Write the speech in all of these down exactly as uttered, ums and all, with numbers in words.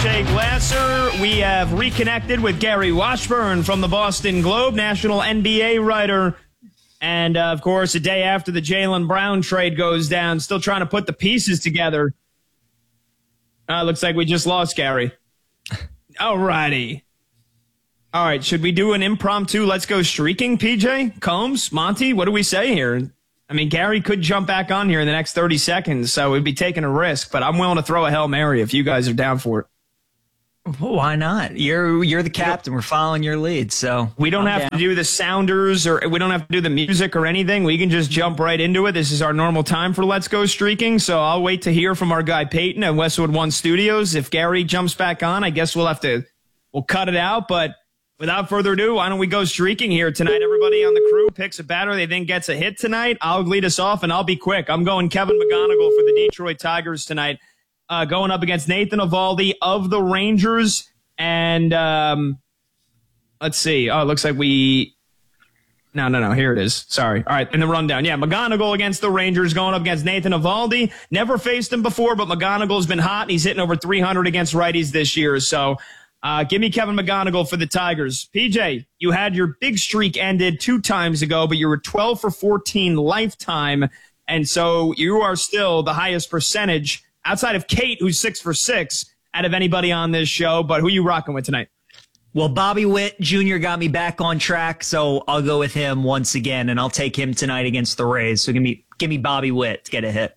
Jay Glasser. We have reconnected with Gary Washburn from the Boston Globe, national N B A writer. And, uh, of course, a day after the Jaylen Brown trade goes down, still trying to put the pieces together. Uh, looks like we just lost Gary. All righty. All right, should we do an impromptu let's go streaking, P J? Combs, Monty, what do we say here? I mean, Gary could jump back on here in the next thirty seconds, so we'd be taking a risk, but I'm willing to throw a Hail Mary if you guys are down for it. Well, why not? You're you're the captain. We're following your lead, so we don't I'm have down. to do the sounders, or we don't have to do the music or anything. We can just jump right into it. This is our normal time for Let's Go Streaking, so I'll wait to hear from our guy Peyton at Westwood One Studios. If Gary jumps back on, I guess we'll have to we'll cut it out, but without further ado, why don't we go streaking here tonight? Everybody on the crew picks a batter they think gets a hit tonight. I'll lead us off, and I'll be quick. I'm going Kevin McGonigal for the Detroit Tigers tonight, uh, going up against Nathan Eovaldi of the Rangers. And um, let's see. Oh, it looks like we – no, no, no. Here it is. Sorry. All right, in the rundown. Yeah, McGonigal against the Rangers, going up against Nathan Eovaldi. Never faced him before, but McGonigal's been hot. He's hitting over three hundred against righties this year, so – Uh, give me Kevin McGonigal for the Tigers. P J, you had your big streak ended two times ago, but you were twelve for fourteen lifetime, and so you are still the highest percentage outside of Kate, who's six for six, out of anybody on this show. But who are you rocking with tonight? Well, Bobby Witt Junior got me back on track, so I'll go with him once again, and I'll take him tonight against the Rays. So give me give me Bobby Witt to get a hit.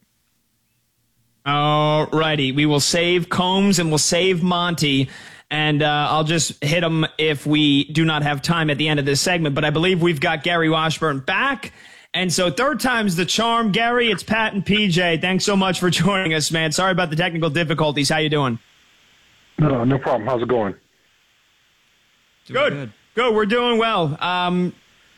All righty. We will save Combs and we'll save Monty. And uh, I'll just hit them if we do not have time at the end of this segment. But I believe we've got Gary Washburn back. And so third time's the charm. Gary, it's Pat and P J. Thanks so much for joining us, man. Sorry about the technical difficulties. How you doing? No, no problem. How's it going? Good. Good. Good. We're doing well. Um,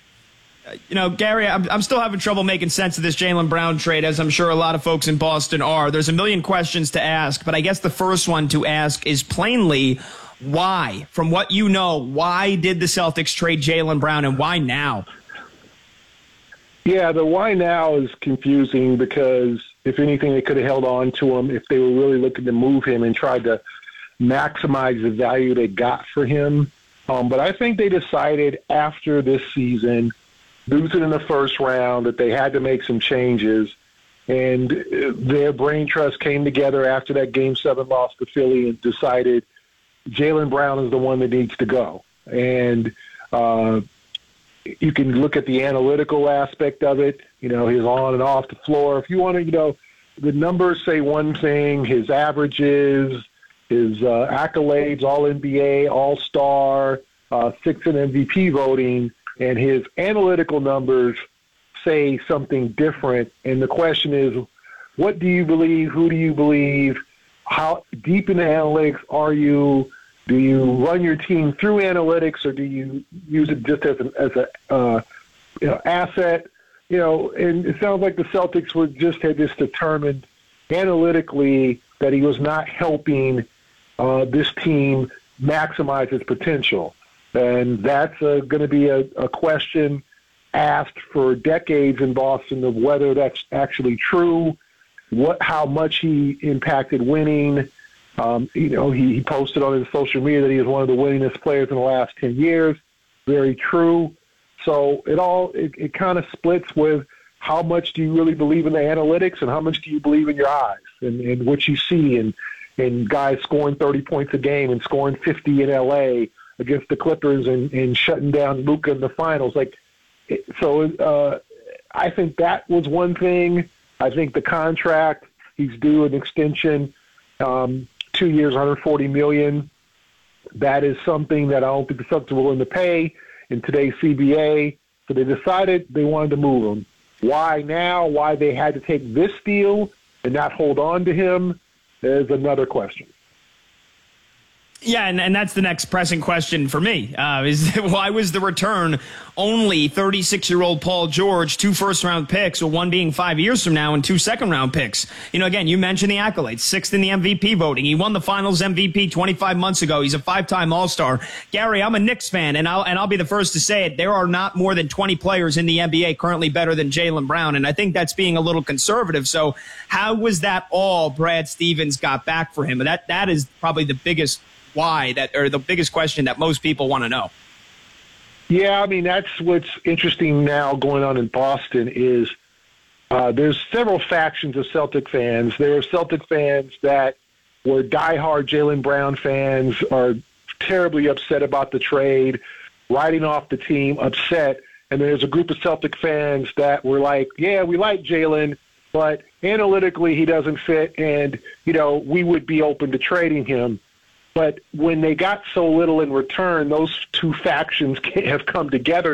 you know, Gary, I'm, I'm still having trouble making sense of this Jaylen Brown trade, as I'm sure a lot of folks in Boston are. There's a million questions to ask, but I guess the first one to ask is plainly why? From what you know, why did the Celtics trade Jaylen Brown, and why now? Yeah, the why now is confusing because, if anything, they could have held on to him if they were really looking to move him and tried to maximize the value they got for him. Um, but I think they decided after this season, losing in the first round, that they had to make some changes. And their brain trust came together after that Game seven loss to Philly and decided Jaylen Brown is the one that needs to go. And uh, you can look at the analytical aspect of it, you know, his on and off the floor. If you want to, you know, the numbers say one thing, his averages, his uh, accolades, all N B A, all-star, uh, six in M V P voting, and his analytical numbers say something different. And the question is, what do you believe? Who do you believe? How deep in the analytics are you? Do you run your team through analytics, or do you use it just as an as a uh, you know, asset? You know, and it sounds like the Celtics were just had just determined analytically that he was not helping uh, this team maximize its potential. And that's uh, going to be a, a question asked for decades in Boston of whether that's actually true, what, how much he impacted winning. Um, you know, he, he posted on his social media that he is one of the winningest players in the last ten years. Very true. So it all it, it kind of splits with how much do you really believe in the analytics and how much do you believe in your eyes and, and what you see and and guys scoring thirty points a game and scoring fifty in L A against the Clippers and, and shutting down Luka in the finals. Like, so uh, I think that was one thing. I think the contract, he's due an extension, um, two years, one hundred forty million dollars. That is something that I don't think the Celtics are willing to pay in today's C B A. So they decided they wanted to move him. Why now? Why they had to take this deal and not hold on to him is another question. Yeah, and, and that's the next pressing question for me. Uh, is why was the return only thirty-six-year-old Paul George, two first-round picks, or one being five years from now, and two second-round picks. You know, again, you mentioned the accolades. Sixth in the M V P voting. He won the Finals M V P twenty-five months ago. He's a five-time All-Star. Gary, I'm a Knicks fan, and I'll and I'll be the first to say it. There are not more than twenty players in the N B A currently better than Jaylen Brown, and I think that's being a little conservative. So, how was that all Brad Stevens got back for him? That that is probably the biggest why that or the biggest question that most people want to know. Yeah, I mean, that's what's interesting now going on in Boston is uh, there's several factions of Celtic fans. There are Celtic fans that were diehard Jaylen Brown fans, are terribly upset about the trade, writing off the team, upset. And there's a group of Celtic fans that were like, yeah, we like Jaylen, but analytically he doesn't fit, and, you know, we would be open to trading him. But when they got so little in return, those two factions have come together